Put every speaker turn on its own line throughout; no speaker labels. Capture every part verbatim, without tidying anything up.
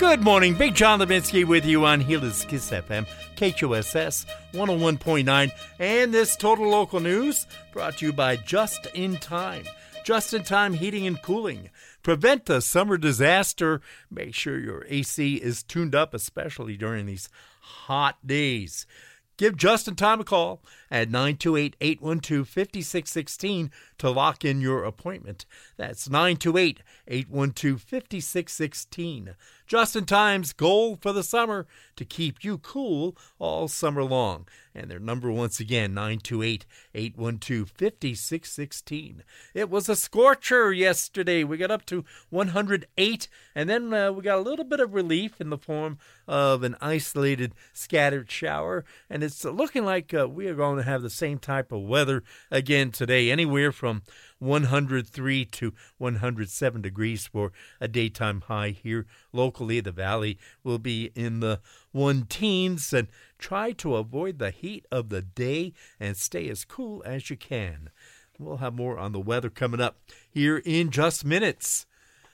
Good morning. Big John Levinsky with you on Gilda's Kiss F M, K Q S S one oh one point nine, and this Total Local News brought to you by Just In Time. Just In Time Heating and Cooling. Prevent a summer disaster. Make sure your A C is tuned up, especially during these hot days. Give Just In Time a call at nine two eight, eight one two, five six one six to lock in your appointment. That's nine two eight, eight one two, five six one six. Just In Time's goal for the summer, to keep you cool all summer long. And their number, once again, nine two eight, eight one two, five six one six. It was a scorcher yesterday. We got up to one hundred eight, and then uh, we got a little bit of relief in the form of an isolated scattered shower. And it's looking like uh, we are going to have the same type of weather again today, anywhere from one hundred three to one hundred seven degrees for a daytime high here locally. The valley will be in the one teens, and try to avoid the heat of the day and stay as cool as you can. We'll have more on the weather coming up here in just minutes.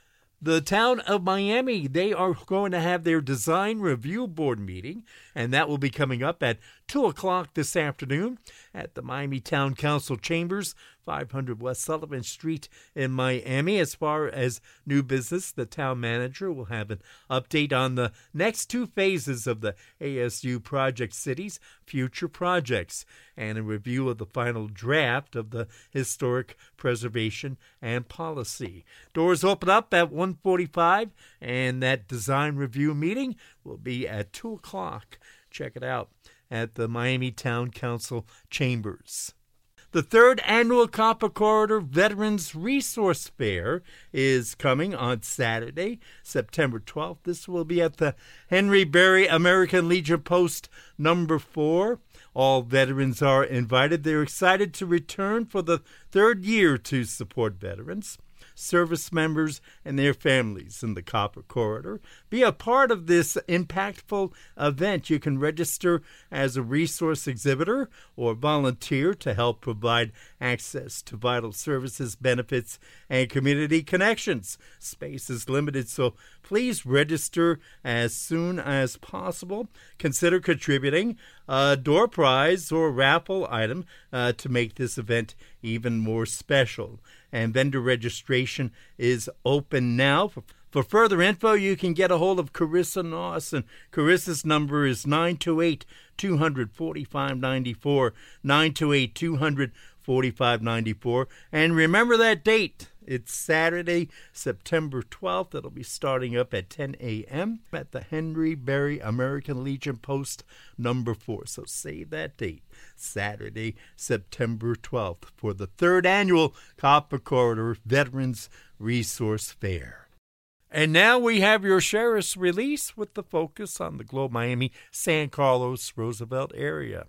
The town of Miami, they are going to have their design review board meeting, and that will be coming up at two o'clock this afternoon at the Miami Town Council Chambers, five hundred West Sullivan Street in Miami. As far as new business, the town manager will have an update on the next two phases of the A S U Project City's future projects and a review of the final draft of the Historic Preservation and Policy. Doors open up at one forty-five, and that design review meeting will be at two o'clock. Check it out at the Miami Town Council Chambers. The third annual Copper Corridor Veterans Resource Fair is coming on Saturday, September twelfth. This will be at the Henry Berry American Legion Post number four. All veterans are invited. They're excited to return for the third year to support veterans, service members, and their families in the Copper Corridor. Be a part of this impactful event. You can register as a resource exhibitor or volunteer to help provide access to vital services, benefits, and community connections. Space is limited, so please register as soon as possible. Consider contributing a door prize or raffle item uh, to make this event even more special. And vendor registration is open now. For, for further info, you can get a hold of Carissa Noss, and Carissa's number is nine two eight, two hundred, forty-five ninety-four, nine two eight, two hundred, forty-five ninety-four. And remember that date. It's Saturday, September twelfth. It'll be starting up at ten a.m. at the Henry Berry American Legion Post number four. So save that date, Saturday, September twelfth, for the third annual Copper Corridor Veterans Resource Fair. And now we have your sheriff's release with the focus on the Globe Miami San Carlos Roosevelt area.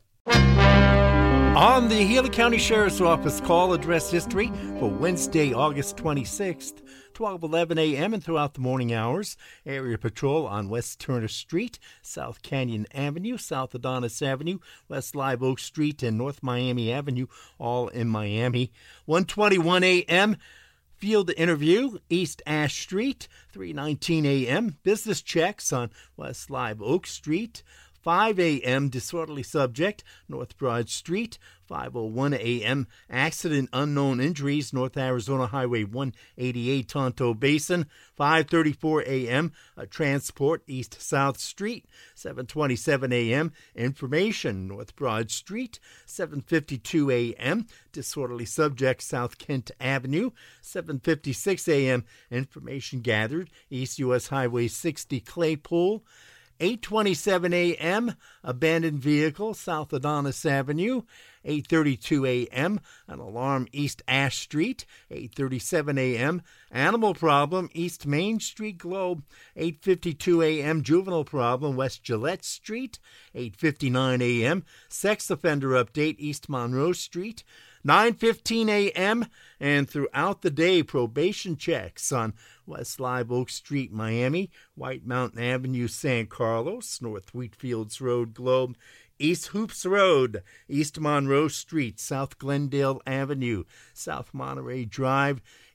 On the Gila County Sheriff's Office call address history for Wednesday, August twenty-sixth, twelve eleven a.m. and throughout the morning hours. Area patrol on West Turner Street, South Canyon Avenue, South Adonis Avenue, West Live Oak Street, and North Miami Avenue, all in Miami. one twenty-one a.m. Field interview, East Ash Street, three nineteen a.m. Business checks on West Live Oak Street. five a.m. Disorderly subject, North Broad Street. five oh one a.m. Accident unknown injuries, North Arizona Highway one eighty-eight, Tonto Basin. five thirty-four a.m. A transport, East South Street. seven twenty-seven a.m. Information, North Broad Street. seven fifty-two a.m. Disorderly subject, South Kent Avenue. seven fifty-six a.m. Information gathered, East U S Highway sixty, Claypool. eight twenty-seven a.m., abandoned vehicle, South Adonis Avenue. eight thirty-two a.m., an alarm, East Ash Street. eight thirty-seven a.m., animal problem, East Main Street, Globe. eight fifty-two a.m., juvenile problem, West Gillette Street. eight fifty-nine a.m., sex offender update, East Monroe Street. nine fifteen a.m., and throughout the day, probation checks on West Live Oak Street, Miami, White Mountain Avenue, San Carlos, North Wheatfields Road, Globe, East Hoops Road, East Monroe Street, South Glendale Avenue, South Monterey Drive,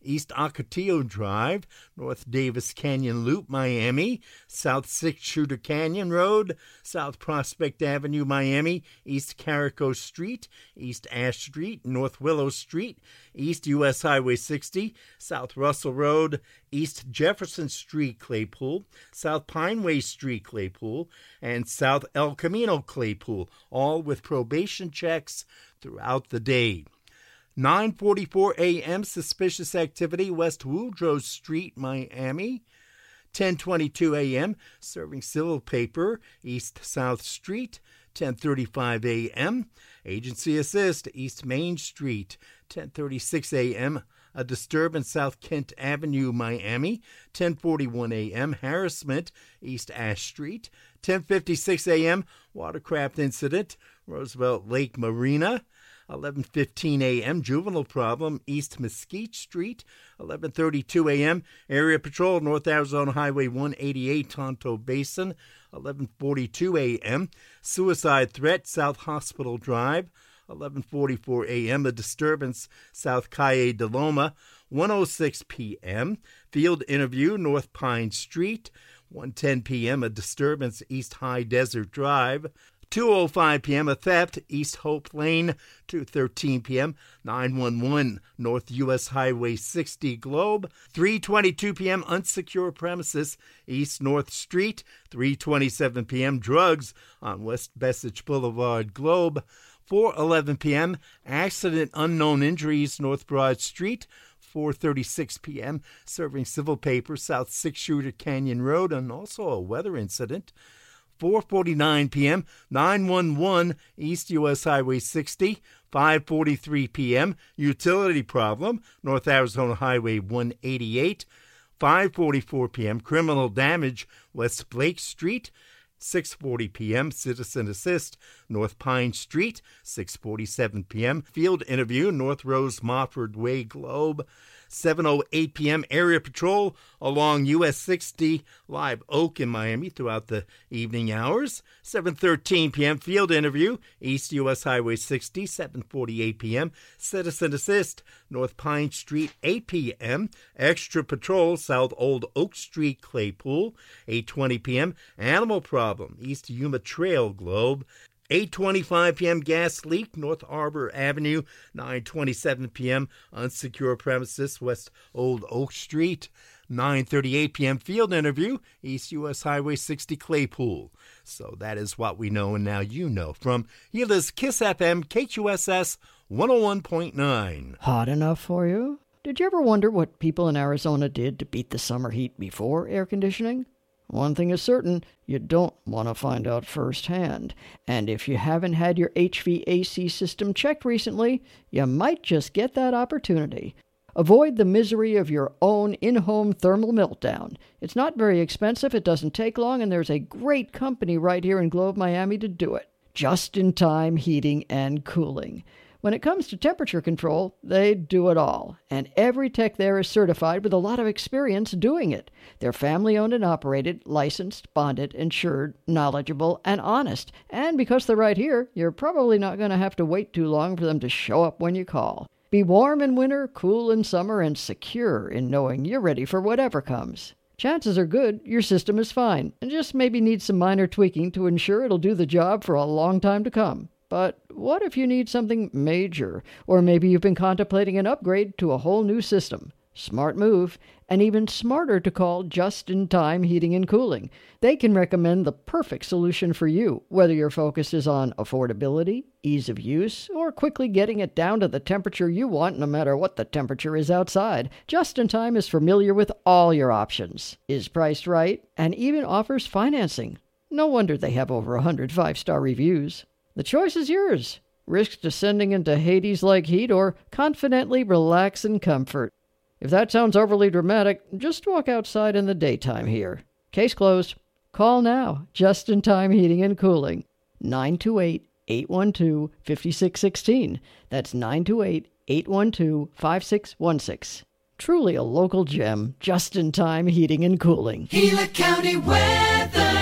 East Ocotillo Drive, North Davis Canyon Loop, Miami, South Six Shooter Canyon Road, South Prospect Avenue, Miami, East Carico Street, East Ash Street, North Willow Street, East U S Highway sixty, South Russell Road, East Jefferson Street, Claypool, South Pineway Street, Claypool, and South El Camino, Claypool, all with probation checks throughout the day. nine forty-four a.m. suspicious activity, West Woodrow Street, Miami. ten twenty-two a.m. serving civil paper, East South Street. ten thirty-five a.m. agency assist, East Main Street. ten thirty-six a.m. a disturbance, South Kent Avenue, Miami. ten forty-one a.m. harassment, East Ash Street. ten fifty-six a.m. watercraft incident, Roosevelt Lake Marina. eleven fifteen a.m. juvenile problem, East Mesquite Street. eleven thirty-two a.m. area patrol, North Arizona Highway one eighty-eight, Tonto Basin. eleven forty-two a.m. suicide threat, South Hospital Drive. eleven forty-four a.m. a disturbance, South Calle de Loma. one oh six p.m. field interview, North Pine Street. one ten p.m. a disturbance, East High Desert Drive. two oh five p.m. a theft, East Hope Lane. two thirteen p.m. nine one one North U S Highway sixty, Globe. three twenty-two p.m. unsecure premises, East North Street. three twenty-seven p.m. drugs on West Bessage Boulevard, Globe. four eleven p.m. accident, unknown injuries, North Broad Street. four thirty-six p.m. serving civil paper, South Six Shooter Canyon Road, and also a weather incident. four forty-nine p.m. nine one one East U S Highway sixty. five forty-three p.m. utility problem, North Arizona Highway one eighty-eight. five forty-four p.m. criminal damage, West Blake Street. six forty p.m. citizen assist, North Pine Street. six forty-seven p.m. field interview, North Rose Mofford Way, Globe. seven oh eight p.m. area patrol along U S sixty, Live Oak in Miami throughout the evening hours. seven thirteen p.m. field interview, East U S Highway sixty. seven forty-eight p.m. citizen assist, North Pine Street. eight p.m. extra patrol, South Old Oak Street, Claypool. eight twenty p.m. animal problem, East Yuma Trail, Globe. eight twenty-five p.m. gas leak, North Arbor Avenue. nine twenty-seven p.m. unsecure premises, West Old Oak Street. nine thirty-eight p.m. field interview, East U S Highway sixty, Claypool. So that is what we know, and now you know. From Gila's Kiss F M, K Q S S one oh one point nine.
Hot enough for you? Did you ever wonder what people in Arizona did to beat the summer heat before air conditioning? One thing is certain, you don't want to find out firsthand. And if you haven't had your H V A C system checked recently, you might just get that opportunity. Avoid the misery of your own in-home thermal meltdown. It's not very expensive, it doesn't take long, and there's a great company right here in Globe, Miami to do it. Just-in-time heating and cooling. When it comes to temperature control, they do it all, and every tech there is certified with a lot of experience doing it. They're family-owned and operated, licensed, bonded, insured, knowledgeable, and honest. And because they're right here, you're probably not going to have to wait too long for them to show up when you call. Be warm in winter, cool in summer, and secure in knowing you're ready for whatever comes. Chances are good your system is fine, and just maybe needs some minor tweaking to ensure it'll do the job for a long time to come. But what if you need something major? Or maybe you've been contemplating an upgrade to a whole new system. Smart move, and even smarter to call Just-in-Time Heating and Cooling. They can recommend the perfect solution for you, whether your focus is on affordability, ease of use, or quickly getting it down to the temperature you want no matter what the temperature is outside. Just-in-Time is familiar with all your options, is priced right, and even offers financing. No wonder they have over one hundred five-star reviews. The choice is yours. Risk descending into Hades-like heat or confidently relax in comfort. If that sounds overly dramatic, just walk outside in the daytime here. Case closed. Call now. Just-in-Time Heating and Cooling. nine two eight, eight one two, five six one six. That's nine two eight, eight one two, five six one six. Truly a local gem. Just-in-Time Heating and Cooling.
Gila County weather.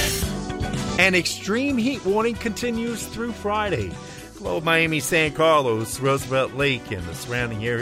An extreme heat warning continues through Friday. Globe, Miami, San Carlos, Roosevelt Lake, and the surrounding area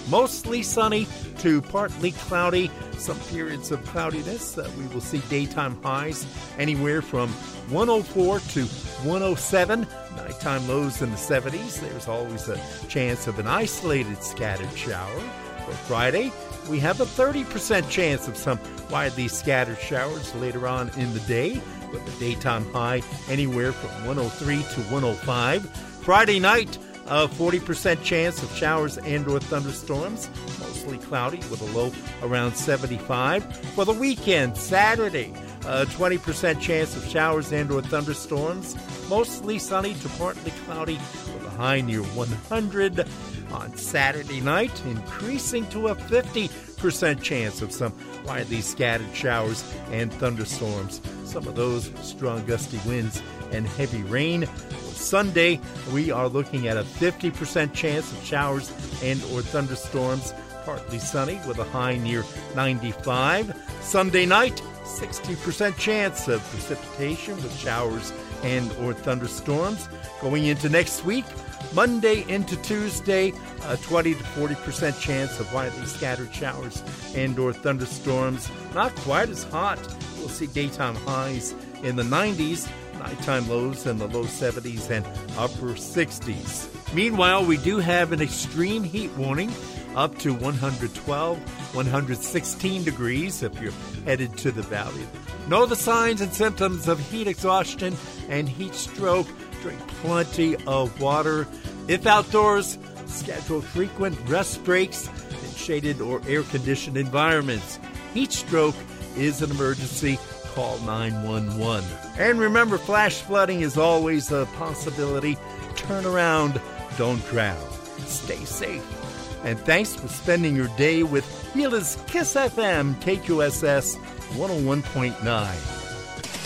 mostly sunny to partly cloudy. Some periods of cloudiness. Uh, we will see daytime highs anywhere from one oh four to one oh seven. Nighttime lows in the seventies. There's always a chance of an isolated scattered shower. For Friday, we have a thirty percent chance of some widely scattered showers later on in the day, with the daytime high anywhere from one oh three to one oh five. Friday night, a forty percent chance of showers and or thunderstorms, mostly cloudy with a low around seventy-five. For the weekend, Saturday, a twenty percent chance of showers and or thunderstorms, mostly sunny to partly cloudy with a high near one hundred. On Saturday night, increasing to a fifty percent chance of some widely scattered showers and thunderstorms. Some of those strong gusty winds and heavy rain. Sunday, we are looking at a fifty percent chance of showers and or thunderstorms, partly sunny with a high near ninety-five. Sunday night, sixty percent chance of precipitation with showers and or thunderstorms. Going into next week, Monday into Tuesday, a twenty to forty percent chance of widely scattered showers and or thunderstorms. Not quite as hot. We'll see daytime highs in the nineties, nighttime lows in the low seventies and upper sixties. Meanwhile, we do have an extreme heat warning up to one hundred twelve, one hundred sixteen degrees if you're headed to the valley. Know the signs and symptoms of heat exhaustion and heat stroke. Drink plenty of water. If outdoors, schedule frequent rest breaks in shaded or air-conditioned environments. Heat stroke is an emergency. Call nine one one. And remember, flash flooding is always a possibility. Turn around, don't drown. Stay safe. And thanks for spending your day with Gila's Kiss F M, K Q S S one oh one point nine.